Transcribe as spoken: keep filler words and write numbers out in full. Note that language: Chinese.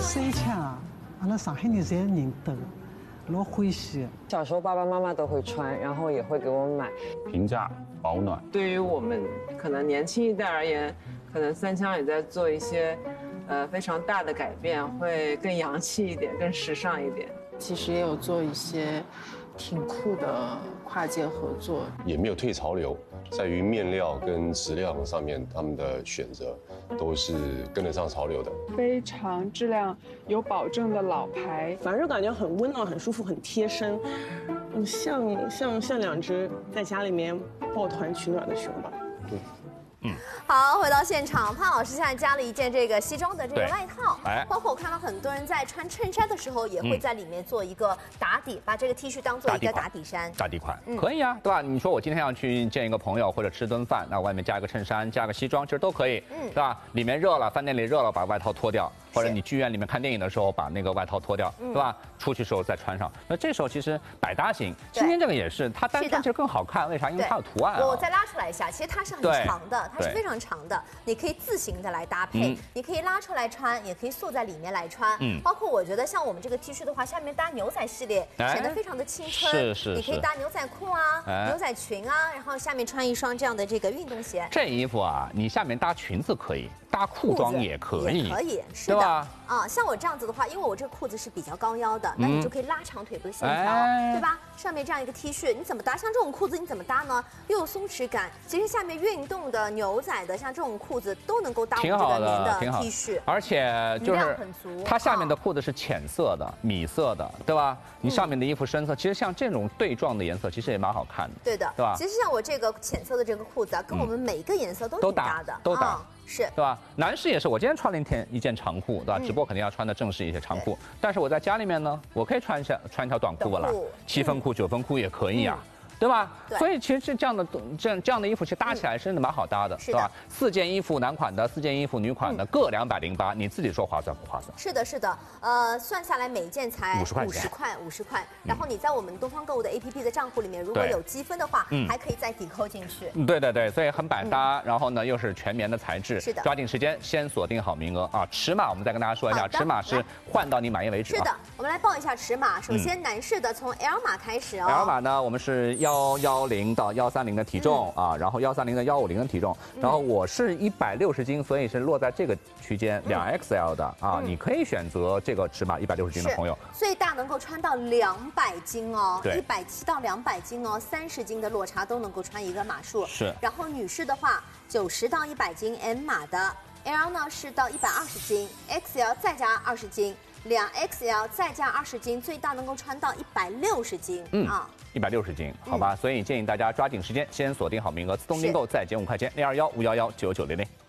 三枪啊，阿拉上海人侪认得，老欢喜。 小时候爸爸妈妈都会穿，然后也会给我们买。 平价保暖。 对于我们可能年轻一代而言，可能三枪也在做一些，呃非常大的改变，会更洋气一点，更时尚一点。 其实也有做一些挺酷的跨界合作， 也没有退潮流，在于面料跟质量上面，他们的选择都是跟得上潮流的， 非常质量有保证的老牌， 反正感觉很温暖、很舒服、很贴身，嗯，像像像两只在家里面抱团取暖的熊吧。对。 嗯，好，回到现场，潘老师现在加了一件这个西装的这个外套， 哎， 包括我看到很多人在穿衬衫的时候，也会在里面做一个打底，嗯、把这个 T 恤当做一个打底衫、 打底款，嗯、可以啊，对吧？你说我今天要去见一个朋友或者吃顿饭，那外面加一个衬衫，加个西装，其实都可以，嗯，对吧？里面热了，饭店里热了，把外套脱掉。或者你剧院里面看电影的时候，把那个外套脱掉，对吧？出去时候再穿上。那这时候其实百搭型，今天这个也是，它单穿其实更好看。为啥？因为它有图案。 我再拉出来一下，其实它是很长的，它是非常长的，你可以自行的来搭配，你可以拉出来穿，也可以束在里面来穿。嗯，包括我觉得像我们这个 T 恤的话，下面搭牛仔系列，显得非常的青春。 是是。 你可以搭牛仔裤啊，牛仔裙啊，然后下面穿一双这样的这个运动鞋。 这衣服啊，你下面搭裙子可以。搭裤装也可以， 可以，是的，啊，像我这样子的话，因为我这个裤子是比较高腰的，那你就可以拉长腿部的线条，对吧？上面这样一个 T 恤，你怎么搭？像这种裤子你怎么搭呢？又有松弛感，其实下面运动的、牛仔的，像这种裤子都能够搭我们这个棉的 T 恤， 而且就是它下面的裤子是浅色的、米色的，对吧？你上面的衣服深色，其实像这种对撞的颜色，其实也蛮好看的。 对的， 对吧？ 其实像我这个浅色的这个裤子啊，跟我们每一个颜色都挺搭的， 都搭。 是， 对吧？男士也是，我今天穿了一天一件长裤，对吧？直播肯定要穿的正式一些长裤，但是我在家里面呢，我可以穿一下穿一条短裤了，七分裤、九分裤也可以啊。对吧？所以其实这这样的这样这样的衣服，其实搭起来真的蛮好搭的，对吧？四件衣服男款的，四件衣服女款的，各两百零八，你自己说划算不划算？ 是的，是的，呃，算下来每件才五十块， 五十块，五十块。然后你在我们东方购物的 A P P 的账户里面，如果有积分的话，还可以再抵扣进去。 对对对，所以很百搭，然后呢又是全棉的材质， 是的， 抓紧时间先锁定好名额啊！尺码我们再跟大家说一下，尺码是换到你满意为止。 是的，我们来报一下尺码。首先男士的从 L 码开始哦。 L 码呢，我们是幺幺零。到幺三零的体重、嗯、啊，然后幺三零的幺五零的体重，嗯、然后我是一百六十斤，所以是落在这个区间两 X L 的、嗯、啊，嗯、你可以选择这个尺码一百六十斤的朋友， 最大能够穿到两百斤哦， 对， 一百七到两百斤哦，三十斤的落差都能够穿一个码数。 是， 然后女士的话，九十到一百斤 M 码的 ，L 呢是到一百二十斤 ，X L 再加二十斤。两 X L 再加二十斤，最大能够穿到一百六十斤。嗯啊， 一百六十斤，好吧。嗯、所以建议大家抓紧时间，先锁定好名额，自动订购再减五块钱，零二幺五幺幺九九零零。